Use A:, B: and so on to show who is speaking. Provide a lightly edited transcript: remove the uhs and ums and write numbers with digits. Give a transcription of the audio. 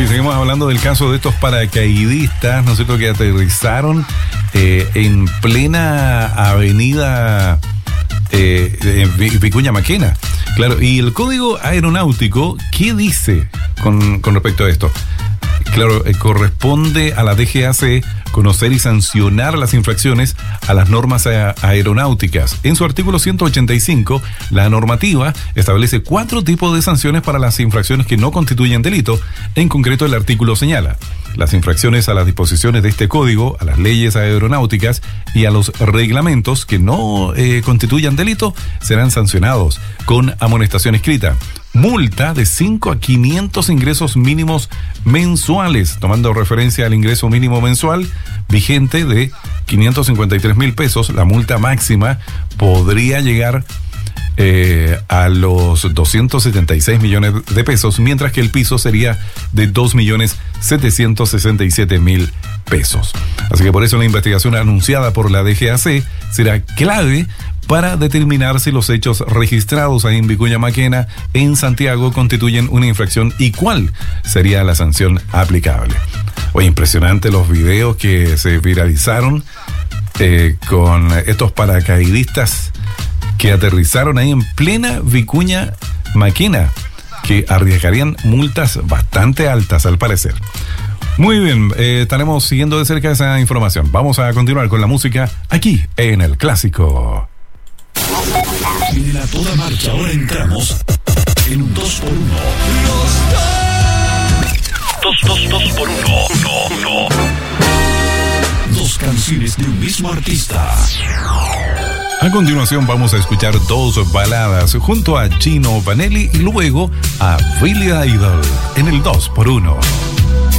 A: Hoy seguimos hablando del caso de estos paracaidistas, ¿no es cierto?, que aterrizaron en plena avenida Vicuña Maquena. Claro, y el código aeronáutico, ¿qué dice con respecto a esto? Claro, corresponde a la DGAC conocer y sancionar las infracciones a las normas aeronáuticas. En su artículo 185, la normativa establece 4 tipos de sanciones para las infracciones que no constituyen delito. En concreto, el artículo señala: las infracciones a las disposiciones de este código, a las leyes aeronáuticas y a los reglamentos que no constituyan delito serán sancionados con amonestación escrita. Multa de 5 a 500 ingresos mínimos mensuales, tomando referencia al ingreso mínimo mensual vigente de 553,000 pesos. La multa máxima podría llegar a los 276 millones de pesos, mientras que el piso sería de 2.767.000 pesos. Así que por eso la investigación anunciada por la DGAC será clave para determinar si los hechos registrados ahí en Vicuña Maquena, en Santiago, constituyen una infracción y cuál sería la sanción aplicable. Oye, impresionante los videos que se viralizaron con estos paracaidistas que aterrizaron ahí en plena Vicuña Maquena, que arriesgarían multas bastante altas al parecer. Muy bien, estaremos siguiendo de cerca esa información. Vamos a continuar con la música aquí en El Clásico.
B: En la toda marcha ahora entramos en un 2x1. Dos por uno. No. 2 canciones de un mismo artista.
A: A continuación vamos a escuchar 2 baladas junto a Gino Vanelli y luego a Billy Idol en el 2x1.